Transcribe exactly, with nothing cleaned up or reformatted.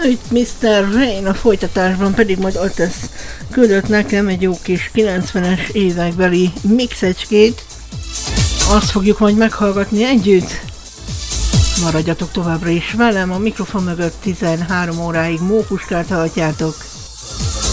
Itt miszter Rain, a folytatásban pedig majd Otis küldött nekem egy jó kis kilencvenes évekbeli mixecskét. Azt fogjuk majd meghallgatni együtt. Maradjatok továbbra is velem, a mikrofon mögött tizenhárom óráig Mópuskát hallhatjátok.